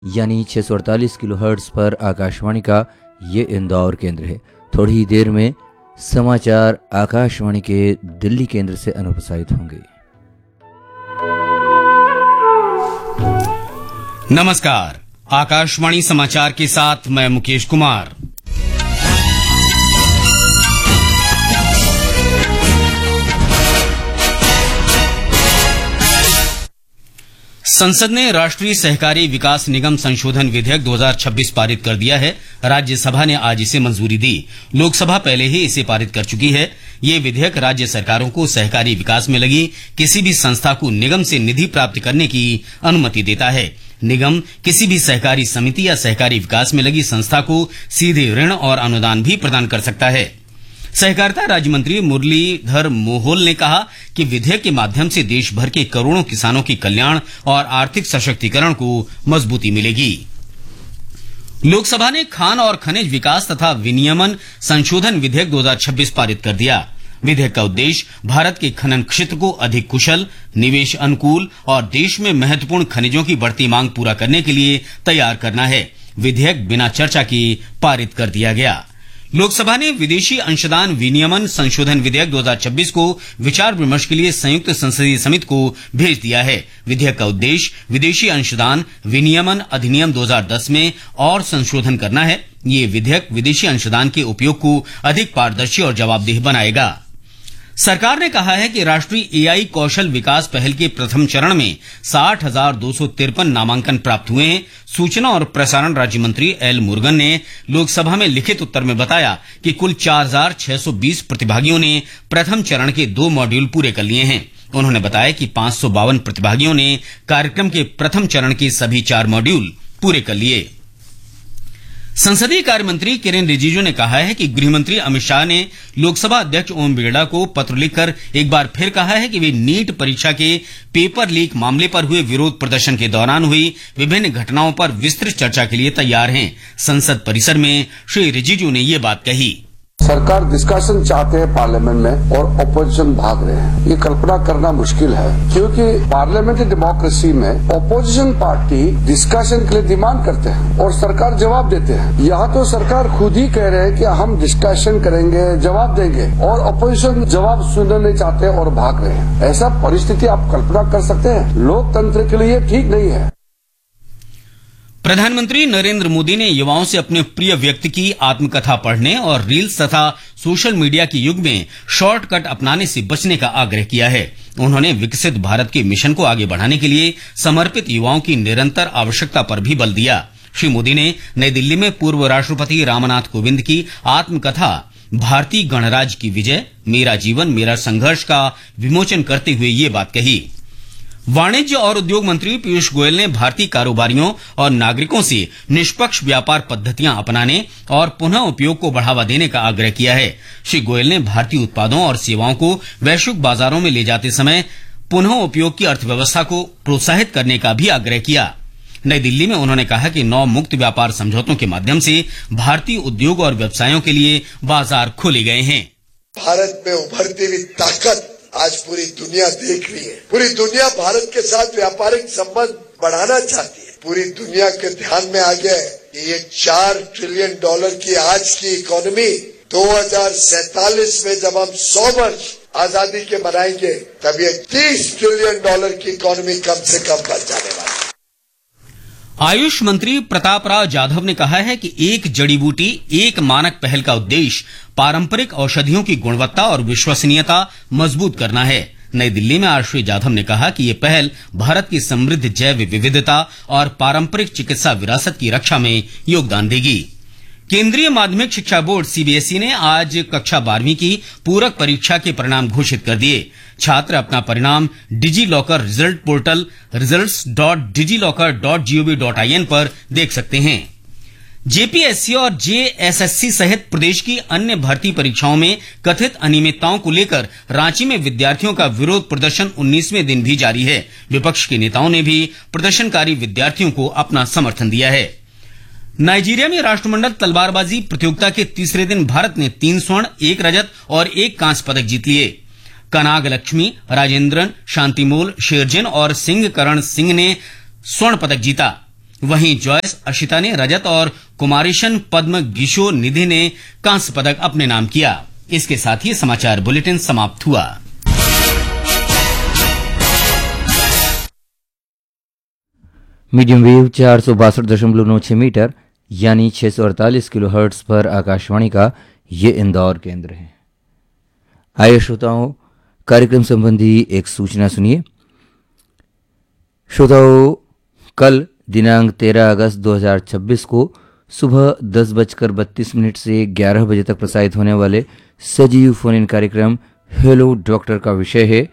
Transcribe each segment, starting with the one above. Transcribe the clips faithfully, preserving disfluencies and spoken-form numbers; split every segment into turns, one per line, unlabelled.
यानी छह सौ अड़तालीस किलोहर्ट्ज़ पर आकाशवाणी का ये इंदौर केंद्र है। थोड़ी ही देर में समाचार आकाशवाणी के दिल्ली केंद्र से अनुप्रसारित होंगे।
नमस्कार, आकाशवाणी समाचार के साथ मैं मुकेश कुमार। संसद ने राष्ट्रीय सहकारी विकास निगम संशोधन विधेयक दो हज़ार छब्बीस पारित कर दिया है। राज्यसभा ने आज इसे मंजूरी दी। लोकसभा पहले ही इसे पारित कर चुकी है। ये विधेयक राज्य सरकारों को सहकारी विकास में लगी किसी भी संस्था को निगम से निधि प्राप्त करने की अनुमति देता है। निगम किसी भी सहकारी समिति या सहकारी विकास में लगी संस्था को सीधे ऋण और अनुदान भी प्रदान कर सकता है। सहकारिता राज्य मंत्री मुरलीधर मोहोल ने कहा कि विधेयक के माध्यम से देश भर के करोड़ों किसानों के कल्याण और आर्थिक सशक्तिकरण को मजबूती मिलेगी। लोकसभा ने खान और खनिज विकास तथा विनियमन संशोधन विधेयक दो हज़ार छब्बीस पारित कर दिया। विधेयक का उद्देश्य भारत के खनन क्षेत्र को अधिक कुशल, निवेश अनुकूल और देश में महत्वपूर्ण खनिजों की बढ़ती मांग पूरा करने के लिए तैयार करना है। विधेयक बिना चर्चा के पारित कर दिया गया। लोकसभा ने विदेशी अंशदान विनियमन संशोधन विधेयक दो हज़ार छब्बीस को विचार विमर्श के लिए संयुक्त संसदीय समिति को भेज दिया है। विधेयक का उद्देश्य विदेशी अंशदान विनियमन अधिनियम दो हज़ार दस में और संशोधन करना है। ये विधेयक विदेशी अंशदान के उपयोग को अधिक पारदर्शी और जवाबदेह बनाएगा। सरकार ने कहा है कि राष्ट्रीय एआई कौशल विकास पहल के प्रथम चरण में साठ हजार दो सौ तिरपन नामांकन प्राप्त हुए हैं। सूचना और प्रसारण राज्य मंत्री एल मुरुगन ने लोकसभा में लिखित उत्तर में बताया कि कुल चार हजार छह सौ बीस प्रतिभागियों ने प्रथम चरण के दो मॉड्यूल पूरे कर लिए हैं। उन्होंने बताया कि पांच सौ बावन प्रतिभागियों ने कार्यक्रम के प्रथम चरण के सभी चार मॉड्यूल पूरे कर लिए। संसदीय कार्य मंत्री किरेन रिजिजू ने कहा है कि गृहमंत्री अमित शाह ने लोकसभा अध्यक्ष ओम बिरला को पत्र लिखकर एक बार फिर कहा है कि वे नीट परीक्षा के पेपर लीक मामले पर हुए विरोध प्रदर्शन के दौरान हुई विभिन्न घटनाओं पर विस्तृत चर्चा के लिए तैयार हैं। संसद परिसर में श्री रिजिजू ने ये बात कही।
सरकार डिस्कशन चाहते हैं पार्लियामेंट में और ऑपोजिशन भाग रहे हैं। ये कल्पना करना मुश्किल है क्योंकि पार्लियामेंट्री डेमोक्रेसी में ऑपोजिशन पार्टी डिस्कशन के लिए डिमांड करते हैं और सरकार जवाब देते हैं। यहाँ तो सरकार खुद ही कह रहे हैं कि हम डिस्कशन करेंगे, जवाब देंगे, और ऑपोजिशन जवाब सुनना नहीं चाहते और भाग रहे हैं। ऐसा परिस्थिति आप कल्पना कर सकते हैं? लोकतंत्र के लिए ठीक नहीं है।
प्रधानमंत्री नरेंद्र मोदी ने युवाओं से अपने प्रिय व्यक्ति की आत्मकथा पढ़ने और रील्स तथा सोशल मीडिया के युग में शॉर्टकट अपनाने से बचने का आग्रह किया है। उन्होंने विकसित भारत के मिशन को आगे बढ़ाने के लिए समर्पित युवाओं की निरंतर आवश्यकता पर भी बल दिया। श्री मोदी ने नई दिल्ली में पूर्व राष्ट्रपति रामनाथ कोविंद की आत्मकथा भारतीय गणराज्य की विजय, मेरा जीवन मेरा संघर्ष का विमोचन करते हुए ये बात कही। वाणिज्य और उद्योग मंत्री पीयूष गोयल ने भारतीय कारोबारियों और नागरिकों से निष्पक्ष व्यापार पद्धतियां अपनाने और पुनः उपयोग को बढ़ावा देने का आग्रह किया है। श्री गोयल ने भारतीय उत्पादों और सेवाओं को वैश्विक बाजारों में ले जाते समय पुनः उपयोग की अर्थव्यवस्था को प्रोत्साहित करने का भी आग्रह किया। नई दिल्ली में उन्होंने कहा कि नौ मुक्त व्यापार समझौतों के माध्यम से भारतीय उद्योग और व्यवसायों के लिए बाजार खोले गए हैं।
भारत में उभरती हुई ताकत आज पूरी दुनिया देख रही है। पूरी दुनिया भारत के साथ व्यापारिक संबंध बढ़ाना चाहती है। पूरी दुनिया के ध्यान में आ गया है कि ये चार ट्रिलियन डॉलर की आज की इकोनॉमी दो हज़ार सैतालीस में जब हम सौ वर्ष आजादी के मनाएंगे तब ये तीस ट्रिलियन डॉलर की इकोनॉमी कम से कम बन जाने वाली है।
आयुष मंत्री प्रताप राव जाधव ने कहा है कि एक जड़ी बूटी एक मानक पहल का उद्देश्य पारंपरिक औषधियों की गुणवत्ता और विश्वसनीयता मजबूत करना है। नई दिल्ली में आज श्री जाधव ने कहा कि ये पहल भारत की समृद्ध जैव विविधता और पारंपरिक चिकित्सा विरासत की रक्षा में योगदान देगी। केंद्रीय माध्यमिक शिक्षा बोर्ड सीबीएसई ने आज कक्षा बारहवीं की पूरक परीक्षा के परिणाम घोषित कर दिए। छात्र अपना परिणाम digi locker result portal results dot digi locker dot gov dot I N पर देख सकते हैं। जेपीएससी और जेएसएससी सहित प्रदेश की अन्य भर्ती परीक्षाओं में कथित अनियमितताओं को लेकर रांची में विद्यार्थियों का विरोध प्रदर्शन उन्नीसवें दिन भी जारी है। विपक्ष के नेताओं ने भी प्रदर्शनकारी विद्यार्थियों को अपना समर्थन दिया है। नाइजीरिया में राष्ट्रमंडल तलवारबाजी प्रतियोगिता के तीसरे दिन भारत ने तीन स्वर्ण, एक रजत और एक कांस्य पदक जीत लिए। कनाग लक्ष्मी, राजेंद्रन, शांतिमोल, शेरजिन और सिंह करण सिंह ने स्वर्ण पदक जीता। वहीं जॉयस अशिता ने रजत और कुमारीशन पद्म गिशो निधि ने कांस्य पदक अपने नाम किया। इसके साथ ही समाचार बुलेटिन समाप्त हुआ।
मीडियम वेव चार सौ बासठ दशमलव नौ छह मीटर यानी छह सौ अड़तालीस किलो हर्ट्स पर आकाशवाणी का ये इंदौर केंद्र है। आइए श्रोताओं, कार्यक्रम संबंधी एक सूचना सुनिए। श्रोताओं, कल दिनांक तेरह अगस्त दो हज़ार छब्बीस को सुबह दस बजकर बत्तीस मिनट से ग्यारह बजे तक प्रसारित होने वाले सजीव फोन इन कार्यक्रम हेलो डॉक्टर का विषय है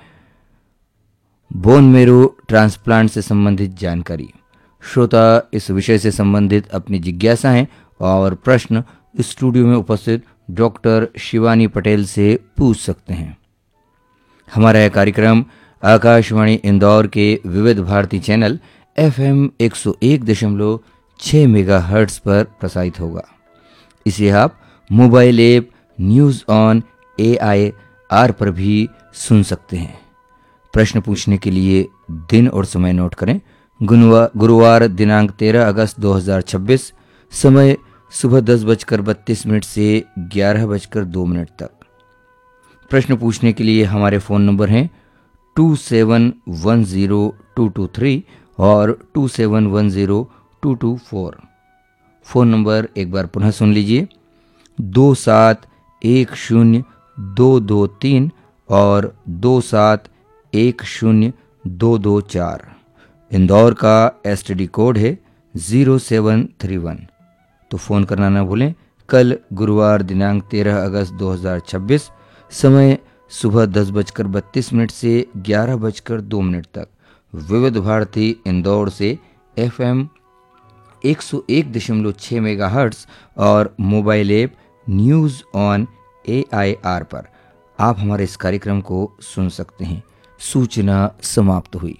बोन मेरो ट्रांसप्लांट से संबंधित जानकारी। श्रोता इस विषय से संबंधित अपनी जिज्ञासाएं और प्रश्न स्टूडियो में उपस्थित डॉक्टर शिवानी पटेल से पूछ सकते हैं। हमारा यह कार्यक्रम आकाशवाणी इंदौर के विविध भारती चैनल एफ एम एक सौ एक दशमलव छः मेगा हर्ट्स पर प्रसारित होगा। इसे आप mobile app news on A I R पर भी सुन सकते हैं। प्रश्न पूछने के लिए दिन और समय नोट करें। गुरुवार दिनांक तेरह अगस्त दो हज़ार छब्बीस, समय सुबह दस बजकर बत्तीस मिनट से ग्यारह बजकर दो मिनट तक। प्रश्न पूछने के लिए हमारे फ़ोन नंबर हैं to seven one zero two to three और to seven one zero two to four. Phone number एक बार पुनः सुन लीजिए, दो सात एक शून्य दो दो तीन और दो सात एक शून्य दो दो चार। इंदौर का एस टी डी कोड है ज़ीरो सेवन थ्री वन। तो फ़ोन करना ना भूलें। कल गुरुवार दिनांक तेरह अगस्त दो हज़ार छब्बीस, समय सुबह दस बजकर बत्तीस मिनट से ग्यारह बजकर दो मिनट तक विविध भारती इंदौर से एफ एम एक सौ एक दशमलव छः मेगा हर्ट्स और mobile app news on A I R पर आप हमारे इस कार्यक्रम को सुन सकते हैं। सूचना समाप्त हुई।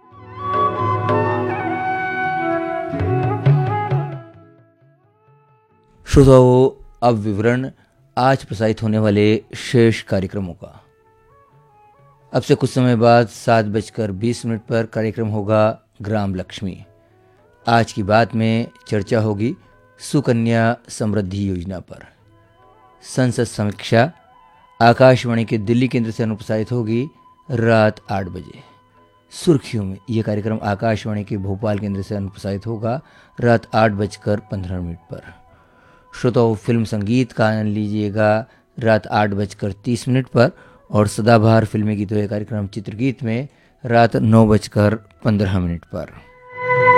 श्रोताओं, अब विवरण आज प्रसारित होने वाले शेष कार्यक्रमों का। अब से कुछ समय बाद सात बजकर बीस मिनट पर कार्यक्रम होगा ग्राम लक्ष्मी। आज की बात में चर्चा होगी सुकन्या समृद्धि योजना पर। संसद समीक्षा आकाशवाणी के दिल्ली केंद्र से अनुप्रसारित होगी रात आठ बजे। सुर्खियों में यह कार्यक्रम आकाशवाणी के भोपाल केंद्र से अनुप्रसारित होगा रात आठ बजकर पंद्रह मिनट पर। श्रोताओं, फिल्म संगीत का आनंद लीजिएगा रात आठ बजकर तीस मिनट पर और सदाबहार फिल्मी गीतों का कार्यक्रम चित्रगीत में रात नौ बजकर पंद्रह मिनट पर।